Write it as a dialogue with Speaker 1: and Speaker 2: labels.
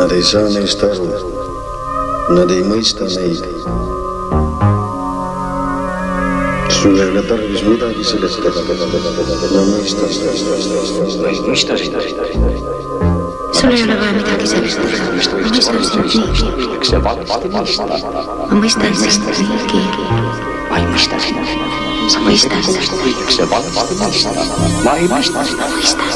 Speaker 1: Nad ei saa neist aru. Nad ei mõista neid. Sul ei ole tarvis midagi seletada. Ma mõistan.
Speaker 2: Mõista sind.
Speaker 3: Sul ei ole vaja midagi seletada. Ma mõistan sind niigi. Ma mõistan sind niigi.
Speaker 2: Ma ei mõista sind.
Speaker 3: Sa mõistad.
Speaker 2: Ma ei mõista.